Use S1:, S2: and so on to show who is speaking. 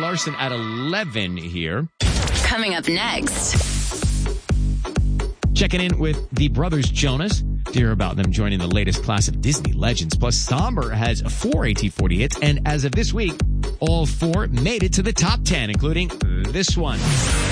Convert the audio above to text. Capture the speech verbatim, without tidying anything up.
S1: Larson at eleven here.
S2: Coming up next.
S1: Checking in with the brothers Jonas to hear about them joining the latest class of Disney legends. Plus, Somber has four A T forty hits, and as of this week, all four made it to the top ten, including this one.